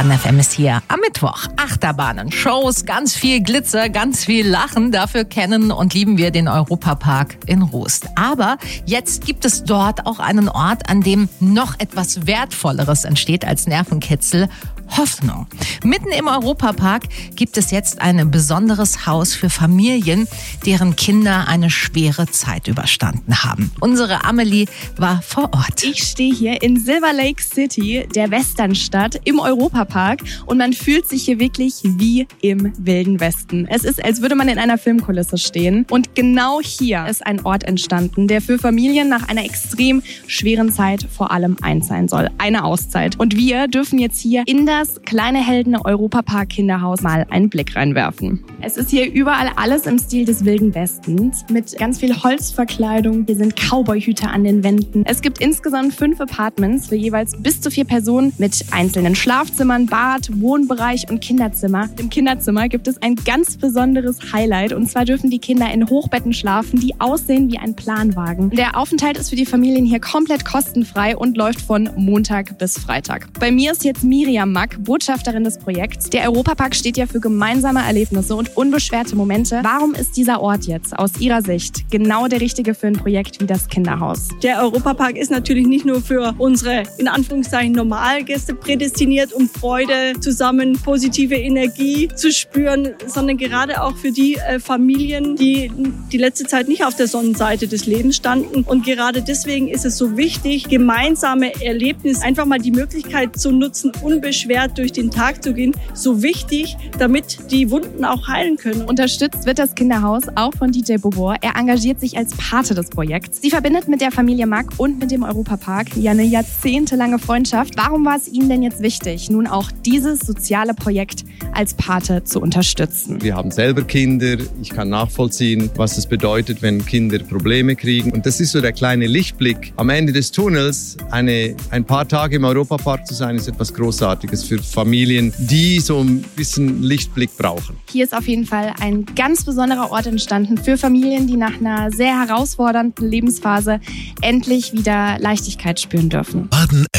Baden FM ist hier am Mittwoch. Achterbahnen, Shows, ganz viel Glitzer, ganz viel Lachen. Dafür kennen und lieben wir den Europapark in Rust. Aber jetzt gibt es dort auch einen Ort, an dem noch etwas Wertvolleres entsteht als Nervenkitzel: Hoffnung. Mitten im Europapark gibt es jetzt ein besonderes Haus für Familien, deren Kinder eine schwere Zeit überstanden haben. Unsere Amelie war vor Ort. Ich stehe hier in Silver Lake City, der Westernstadt, im Europapark, und man fühlt sich hier wirklich wie im Wilden Westen. Es ist, als würde man in einer Filmkulisse stehen. Und genau hier ist ein Ort entstanden, der für Familien nach einer extrem schweren Zeit vor allem eins sein soll: eine Auszeit. Und wir dürfen jetzt hier in das kleine Helden Europapark Kinderhaus mal einen Blick reinwerfen. Es ist hier überall alles im Stil des Wilden Westens mit ganz viel Holzverkleidung. Hier sind Cowboyhüte an den Wänden. Es gibt insgesamt 5 Apartments für jeweils bis zu 4 Personen mit einzelnen Schlafzimmern, Bad, Wohnbereich und Kinderzimmer. Im Kinderzimmer gibt es ein ganz besonderes Highlight, und zwar dürfen die Kinder in Hochbetten schlafen, die aussehen wie ein Planwagen. Der Aufenthalt ist für die Familien hier komplett kostenfrei und läuft von Montag bis Freitag. Bei mir ist jetzt Miriam Mack, Botschafterin des Projekts. Der Europapark steht ja für gemeinsame Erlebnisse und unbeschwerte Momente. Warum ist dieser Ort jetzt aus Ihrer Sicht genau der richtige für ein Projekt wie das Kinderhaus? Der Europapark ist natürlich nicht nur für unsere, in Anführungszeichen, Normalgäste prädestiniert, um Freude zusammen, positive Energie zu spüren, sondern gerade auch für die Familien, die die letzte Zeit nicht auf der Sonnenseite des Lebens standen. Und gerade deswegen ist es so wichtig, gemeinsame Erlebnisse, einfach mal die Möglichkeit zu nutzen, unbeschwert durch den Tag zu gehen, so wichtig, damit die Wunden auch heilen können. Unterstützt wird das Kinderhaus auch von DJ Bobor. Er engagiert sich als Pate des Projekts. Sie verbindet mit der Familie Mack und mit dem Europapark ja eine jahrzehntelange Freundschaft. Warum war es Ihnen denn jetzt wichtig, nun auch dieses soziale Projekt als Pate zu unterstützen? Wir haben selber Kinder. Ich kann nachvollziehen, was es bedeutet, wenn Kinder Probleme kriegen. Und das ist so der kleine Lichtblick am Ende des Tunnels. Ein paar Tage im Europapark zu sein, ist etwas Großartiges für Familien, die so ein bisschen Lichtblick brauchen. Hier ist auf jeden Fall ein ganz besonderer Ort entstanden für Familien, die nach einer sehr herausfordernden Lebensphase endlich wieder Leichtigkeit spüren dürfen. Baden